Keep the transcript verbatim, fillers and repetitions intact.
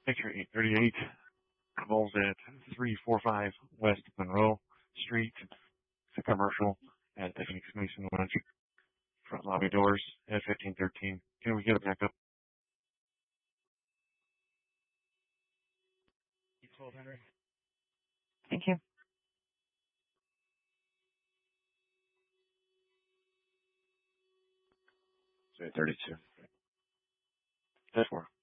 Picture eight thirty-eight involves at three forty-five West Monroe Street. It's a commercial at the Phoenix Mason Lunch. Front lobby doors at fifteen thirteen. Can we get a backup? twelve hundred. Thank you. eight thirty-two. That's four.